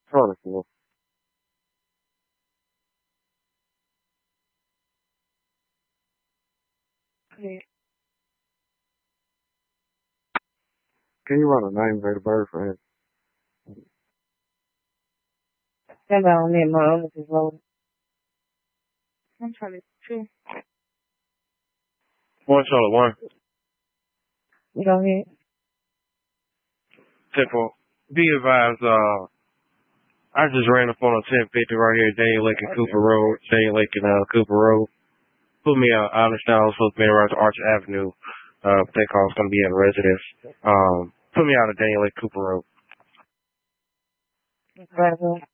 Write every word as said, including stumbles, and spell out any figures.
twenty-four. Yeah. Can you run a name, date of birth, for him? Stand by on that, my others is loaded. I'm twenty-two. One Charlotte, one. Go ahead. Temple. Be advised, uh, I just ran up on a ten fifty right here, Daniel Lake and Okay. Cooper Road. Daniel Lake and uh, Cooper Road. Put me out. I understand I was supposed to be around to Arch Avenue. Uh, but they call it's going to be at a residence. Um, put me out of Daniel Lake Cooper Road. Right.